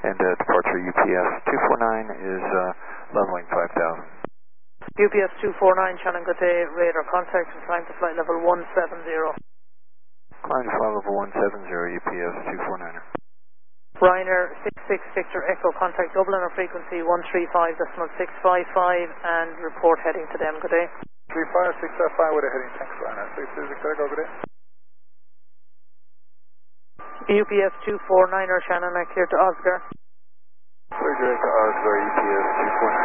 And departure UPS 249 is leveling 5,000. UPS 249, Shannon, good day, radar contact and climb to flight level 170. Climb to flight level 170, UPS 249er. Ryanair 66 Victor Echo, contact Dublin or frequency 135.655 and report heading to them, good day. 35655 with a heading, thanks Ryanair. 66 Victor Echo, good day. UPS 249er, Shannon, clear to Oscar. Clear to Oscar, UPS 249.